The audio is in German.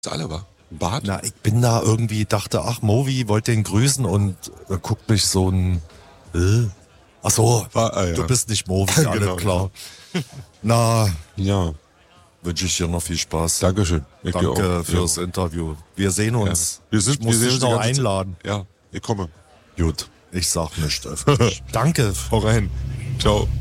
alle war. Bart? Na, ich bin da irgendwie, dachte, ach, Movi wollte den grüßen und da guckt mich so ein, ach so, ja. Du bist nicht Movi, alles Genau, klar. Na, Ja, wünsche ich dir noch viel Spaß. Dankeschön. Ich dir Danke auch. fürs Interview. Wir sehen uns. Wir Ich muss wir sehen dich uns die noch ganze Zeit. einladen. Ja, ich komme. Gut, ich sag nicht öffentlich. Danke. Hau rein. Ciao.